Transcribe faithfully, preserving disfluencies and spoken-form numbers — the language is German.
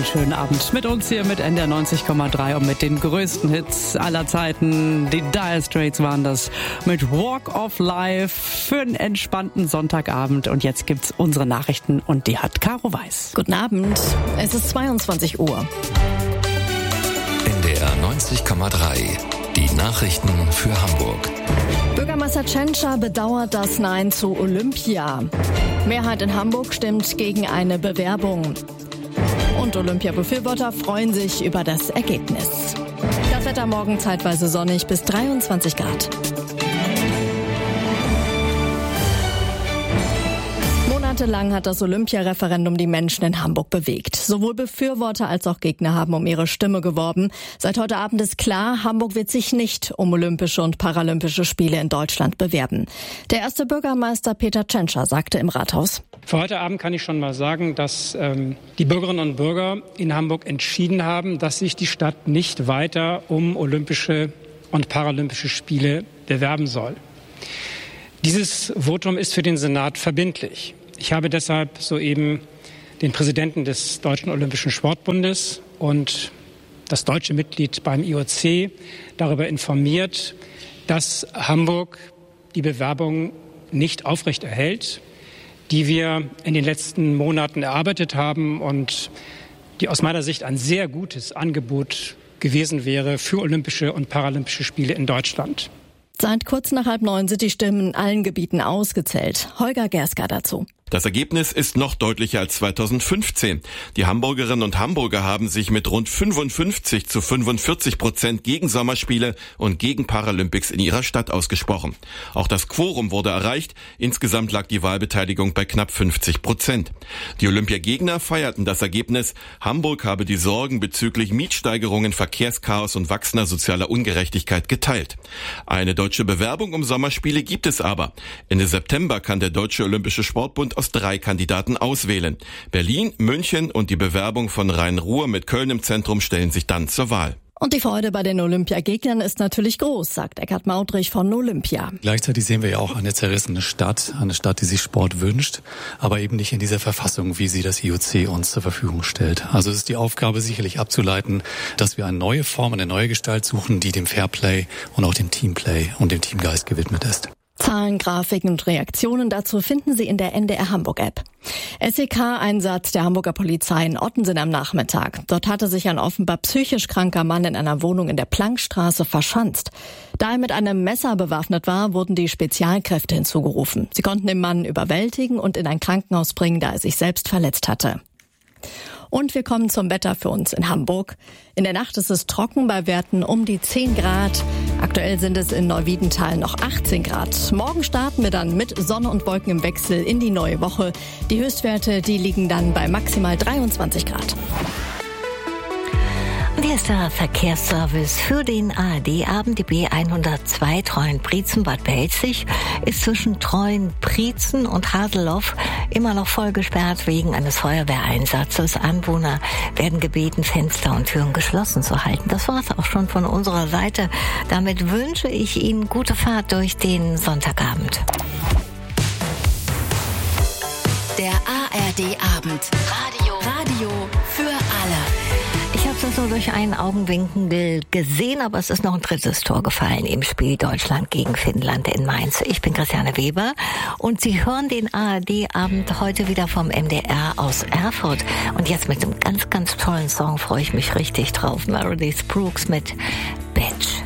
schönen Abend mit uns hier mit N D R neunzig Komma drei und mit den größten Hits aller Zeiten. Die Dire Straits waren das mit Walk of Life für einen entspannten Sonntagabend. Und jetzt gibt's unsere Nachrichten und die hat Caro Weiß. Guten Abend, es ist zweiundzwanzig Uhr. N D R neunzig Komma drei, die Nachrichten für Hamburg. Bürgermeister Tschentscher bedauert das Nein zu Olympia. Mehrheit in Hamburg stimmt gegen eine Bewerbung. Und Olympia-Befürworter freuen sich über das Ergebnis. Das Wetter morgen zeitweise sonnig bis dreiundzwanzig Grad. Monatelang hat das Olympia-Referendum die Menschen in Hamburg bewegt. Sowohl Befürworter als auch Gegner haben um ihre Stimme geworben. Seit heute Abend ist klar, Hamburg wird sich nicht um Olympische und Paralympische Spiele in Deutschland bewerben. Der erste Bürgermeister Peter Tschentscher sagte im Rathaus: Für heute Abend kann ich schon mal sagen, dass ähm, die Bürgerinnen und Bürger in Hamburg entschieden haben, dass sich die Stadt nicht weiter um Olympische und Paralympische Spiele bewerben soll. Dieses Votum ist für den Senat verbindlich. Ich habe deshalb soeben den Präsidenten des Deutschen Olympischen Sportbundes und das deutsche Mitglied beim I O C darüber informiert, dass Hamburg die Bewerbung nicht aufrechterhält, die wir in den letzten Monaten erarbeitet haben und die aus meiner Sicht ein sehr gutes Angebot gewesen wäre für Olympische und Paralympische Spiele in Deutschland. Seit kurz nach halb neun sind die Stimmen in allen Gebieten ausgezählt. Holger Gerska dazu. Das Ergebnis ist noch deutlicher als zweitausendfünfzehn. Die Hamburgerinnen und Hamburger haben sich mit rund fünfundfünfzig zu fünfundvierzig Prozent gegen Sommerspiele und gegen Paralympics in ihrer Stadt ausgesprochen. Auch das Quorum wurde erreicht. Insgesamt lag die Wahlbeteiligung bei knapp fünfzig Prozent. Die Olympiagegner feierten das Ergebnis. Hamburg habe die Sorgen bezüglich Mietsteigerungen, Verkehrschaos und wachsender sozialer Ungerechtigkeit geteilt. Eine deutsche Bewerbung um Sommerspiele gibt es aber. Ende September kann der Deutsche Olympische Sportbund aus drei Kandidaten auswählen. Berlin, München und die Bewerbung von Rhein-Ruhr mit Köln im Zentrum stellen sich dann zur Wahl. Und die Freude bei den Olympiagegnern ist natürlich groß, sagt Eckhard Maudrich von Olympia. Gleichzeitig sehen wir ja auch eine zerrissene Stadt, eine Stadt, die sich Sport wünscht, aber eben nicht in dieser Verfassung, wie sie das I O C uns zur Verfügung stellt. Also es ist die Aufgabe sicherlich abzuleiten, dass wir eine neue Form, eine neue Gestalt suchen, die dem Fairplay und auch dem Teamplay und dem Teamgeist gewidmet ist. Zahlen, Grafiken und Reaktionen dazu finden Sie in der N D R Hamburg-App. S E K-Einsatz der Hamburger Polizei in Ottensen am Nachmittag. Dort hatte sich ein offenbar psychisch kranker Mann in einer Wohnung in der Plankstraße verschanzt. Da er mit einem Messer bewaffnet war, wurden die Spezialkräfte hinzugerufen. Sie konnten den Mann überwältigen und in ein Krankenhaus bringen, da er sich selbst verletzt hatte. Und wir kommen zum Wetter für uns in Hamburg. In der Nacht ist es trocken bei Werten um die zehn Grad. Aktuell sind es in Neuwiedental noch achtzehn Grad. Morgen starten wir dann mit Sonne und Wolken im Wechsel in die neue Woche. Die Höchstwerte, die liegen dann bei maximal dreiundzwanzig Grad. Und hier ist der Verkehrsservice für den A R D-Abend. Die B hundertzwei Treuen-Prietzen-Bad Belzig ist zwischen Treuen-Prietzen und Haseloff immer noch voll gesperrt wegen eines Feuerwehreinsatzes. Anwohner werden gebeten, Fenster und Türen geschlossen zu halten. Das war es auch schon von unserer Seite. Damit wünsche ich Ihnen gute Fahrt durch den Sonntagabend. Der A R D-Abend. Radio. Radio für alle. Ich habe das nur durch einen Augenwinkel gesehen, aber es ist noch ein drittes Tor gefallen im Spiel Deutschland gegen Finnland in Mainz. Ich bin Christiane Weber und Sie hören den A R D-Abend heute wieder vom M D R aus Erfurt. Und jetzt mit einem ganz, ganz tollen Song freue ich mich richtig drauf. Meredith Brooks mit Bitch.